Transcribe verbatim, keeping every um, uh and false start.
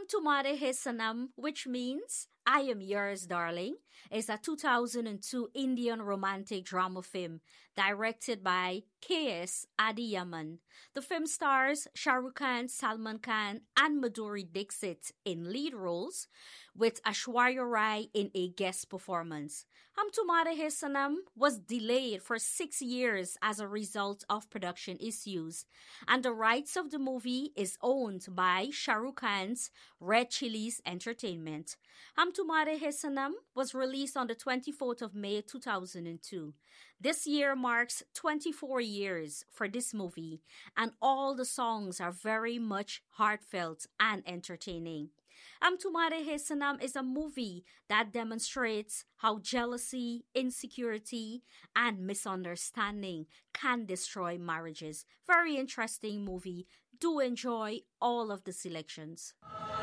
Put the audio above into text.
Tumhare Hai Sanam, which means I Am Yours, Darling, is a two thousand two Indian romantic drama film directed by K S Adiyaman. The film stars Shah Rukh Khan, Salman Khan, and Madhuri Dixit in lead roles, with Aishwarya Rai in a guest performance. Hum Tumhare Hai Sanam was delayed for six years as a result of production issues, and the rights of the movie is owned by Shah Rukh Khan's Red Chillies Entertainment. Hum Tumhare Hai Sanam was released on the twenty-fourth of May two thousand two. This year marks twenty-four years for this movie, and all the songs are very much heartfelt and entertaining. Hum Tumhare Hai Sanam is a movie that demonstrates how jealousy, insecurity, and misunderstanding can destroy marriages. Very interesting movie. Do enjoy all of the selections.